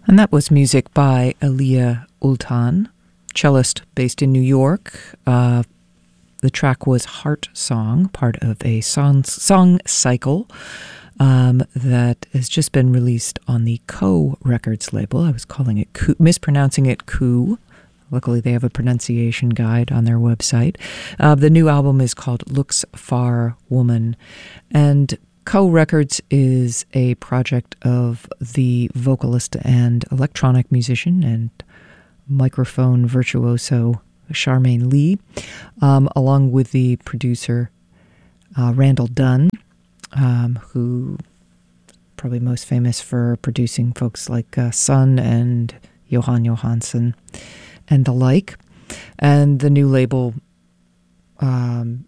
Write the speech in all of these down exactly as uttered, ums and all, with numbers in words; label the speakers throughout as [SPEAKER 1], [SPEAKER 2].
[SPEAKER 1] And that was music by Elia Ultan, cellist based in New York. Uh, the track was Heart Song, part of a song, song cycle um, that has just been released on the Co Records label. I was calling it, Coup, mispronouncing it Coup. Luckily, they have a pronunciation guide on their website. Uh, the new album is called Looks Far Woman. And Co Records is a project of the vocalist and electronic musician and microphone virtuoso Charmaine Lee, um, along with the producer uh, Randall Dunn, um, who probably most famous for producing folks like uh, Sun and Johan Johansson and the like. And the new label um,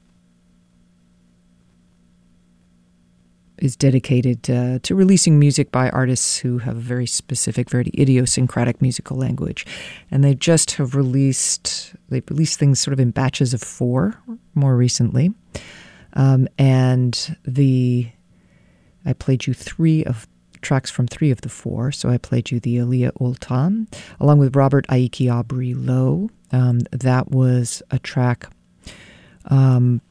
[SPEAKER 1] is dedicated uh, to releasing music by artists who have a very specific, very idiosyncratic musical language. And they just have released, they've released things sort of in batches of four more recently. Um, and the, I played you three of tracks from three of the four. So I played you the Elia Ultan, along with Robert Aiki Aubrey Lowe. Um, that was a track um,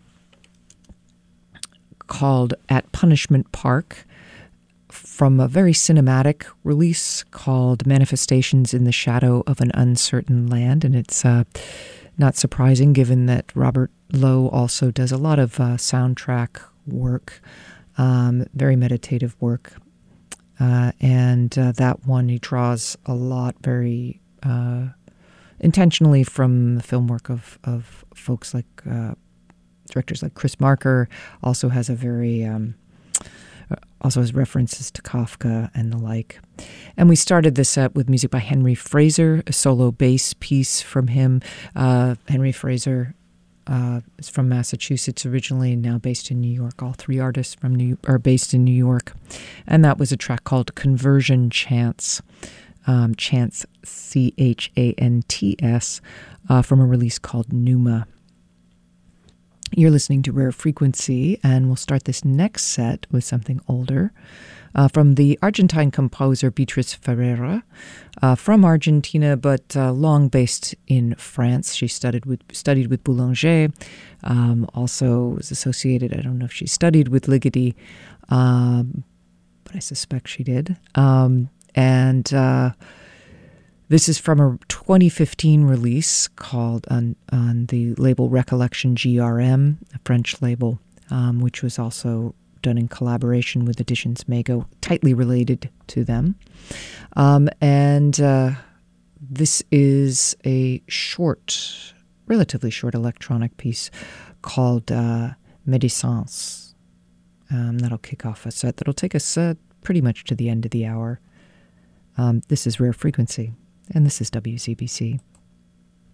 [SPEAKER 1] called At Punishment Park from a very cinematic release called Manifestations in the Shadow of an Uncertain Land. And it's uh, not surprising given that Robert Lowe also does a lot of uh, soundtrack work, um, very meditative work. Uh, and uh, that one, he draws a lot very uh, intentionally from the film work of, of folks like uh, directors like Chris Marker. Also has a very, um, also has references to Kafka and the like. And we started this set with music by Henry Fraser, a solo bass piece from him. Uh, Henry Fraser uh, is from Massachusetts originally, now based in New York. All three artists from New are based in New York. And that was a track called Conversion Chants. Um, Chants, C H A N T S, uh, from a release called Numa. You're listening to Rare Frequency, and we'll start this next set with something older uh, from the Argentine composer Beatriz Ferreira, uh, from Argentina, but uh, long based in France. She studied with studied with Boulanger, um, also was associated, I don't know if she studied with Ligeti, um, but I suspect she did. Um, and uh, This is from a twenty fifteen release called on, on the label Recollection G R M, a French label, um, which was also done in collaboration with Editions Mego, tightly related to them. Um, and uh, this is a short, relatively short electronic piece called uh, Médisance. Um, that'll kick off a set that'll take us uh, pretty much to the end of the hour. Um, this is Rare Frequency. And this is W C B C.